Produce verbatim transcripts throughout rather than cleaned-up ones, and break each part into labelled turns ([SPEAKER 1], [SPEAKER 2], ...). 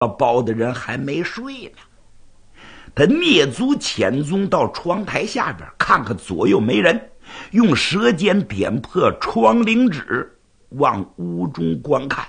[SPEAKER 1] 包大人还没睡呢，他蹑足潜踪到窗台下边，看看左右没人，用舌尖点破窗棂纸，往屋中观看。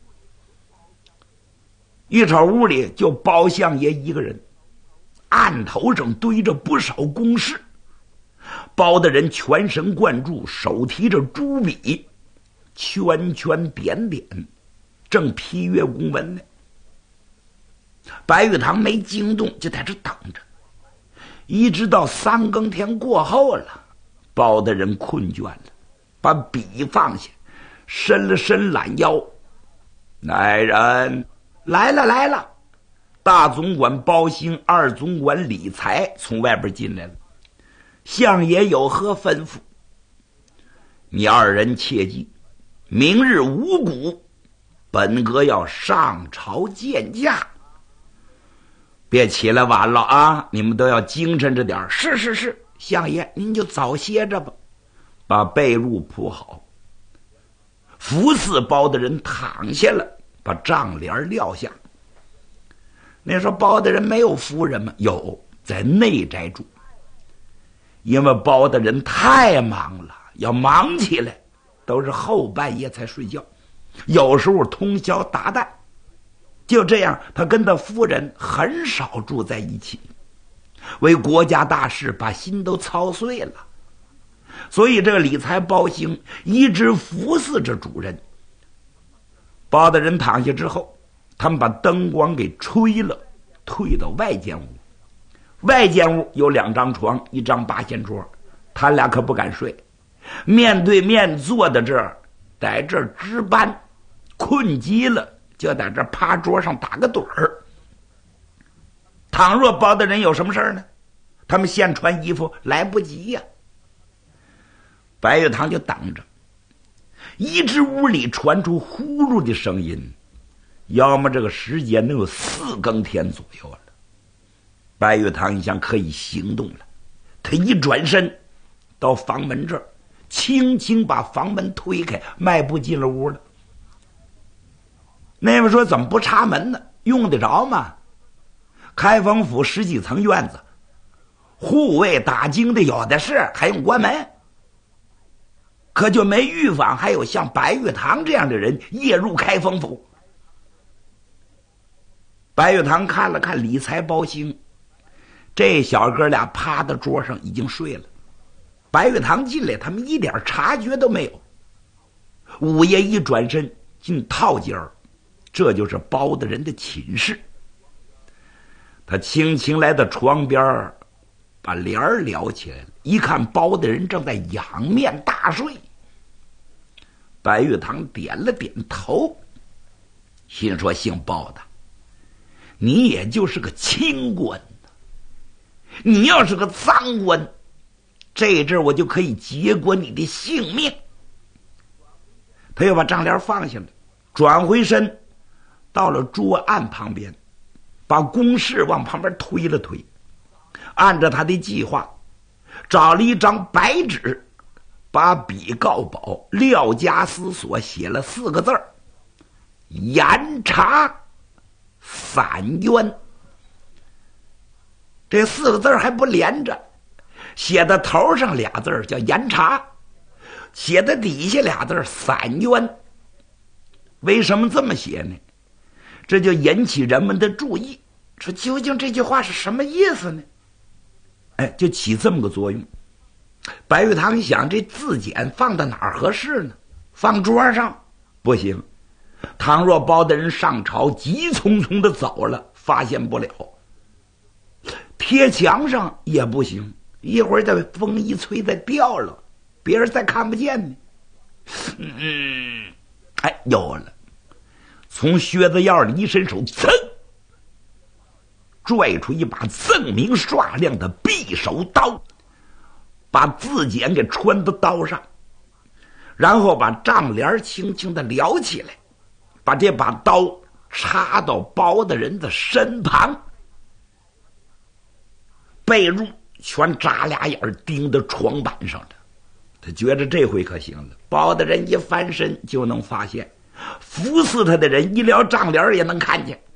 [SPEAKER 1] 一瞅屋里就包相爷一个人，案头上堆着不少公事。包大人全神贯注，手提着朱笔，圈圈点点，正批阅公文呢。白玉堂没惊动，就在这等着，一直到三更天过后了，包大人困倦了，把笔放下，伸了伸懒腰。来人，来了来了！大总管包兴、二总管李才从外边进来了。相爷有何吩咐？你二人切记，明日五鼓，本阁要上朝见驾。别起来晚了啊！你们都要精神着点。是是是，相爷您就早歇着吧。把被褥铺好。福四包的人躺下了，把帐帘撂下。那时候包大人没有夫人吗？有，在内宅住。因为包大人太忙了，要忙起来都是后半夜才睡觉，有时候通宵达旦。就这样，他跟他夫人很少住在一起，为国家大事把心都操碎了。所以这个理财包兴一直服侍着主人。包大人躺下之后，他们把灯光给吹了，退到外间屋。外间屋有两张床，一张八仙桌，他俩可不敢睡，面对面坐在这儿，在这儿值班，困极了就在这趴桌上打个盹儿。倘若包大人有什么事儿呢，他们现穿衣服来不及呀、啊。白玉堂就等着，一直屋里传出呼噜的声音，要么这个时间能有四更天左右了。白玉堂一想可以行动了，他一转身到房门这儿，轻轻把房门推开，迈步进了屋了。那位说怎么不插门呢？用得着吗？开封府十几层院子，护卫打更的有的是，还用关门？可就没预防还有像白玉堂这样的人夜入开封府。白玉堂看了看理财包兴，这小哥俩趴在桌上已经睡了。白玉堂进来，他们一点察觉都没有。午夜一转身进套间儿，这就是包大人的寝室。他轻轻来到床边，把帘儿撩起来了，一看包大人正在仰面大睡。白玉堂点了点头，心说姓包的，你也就是个清官，你要是个赃官，这阵我就可以结果你的性命。他又把帐帘放下了，转回身到了桌案旁边，把公事往旁边推了推，按照他的计划找了一张白纸，把笔告宝，廖家思索写了四个字儿：严查散冤。这四个字还不连着，写在头上俩字叫严查，写在底下俩字散冤。为什么这么写呢？这就引起人们的注意，说究竟这句话是什么意思呢？哎，就起这么个作用。白玉堂一想，这字简放到哪儿合适呢？放桌上不行，倘若包大人上朝急匆匆的走了，发现不了。贴墙上也不行，一会儿再风一吹再掉了，别人再看不见呢。嗯，哎，有了，从靴子腰里一伸手，噌，拽出一把锃明刷亮的匕首刀，把字简给穿到刀上，然后把帐帘轻轻的撩起来，把这把刀插到包大人的身旁，被褥全扎俩眼盯到床板上了。他觉得这回可行了，包大人一翻身就能发现，服侍他的人一撩帐帘也能看见。